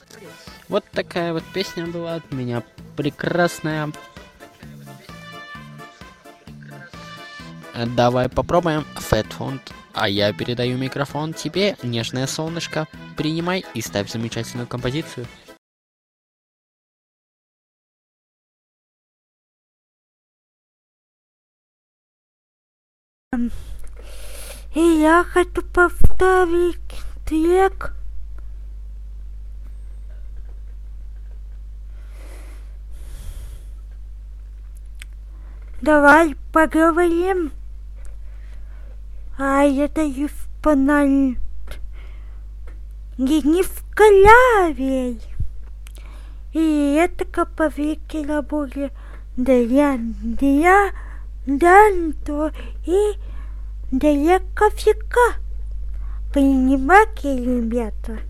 Вот такая вот песня была от меня. Прекрасная. Давай попробуем Fat Font. А я передаю микрофон тебе, нежное солнышко. Принимай и ставь замечательную композицию. И я хочу повторить трек. Давай поговорим. А это испанальт. Не вкалявей. И это каповики работали для Данто и для кофейка. Понимаете, ребята?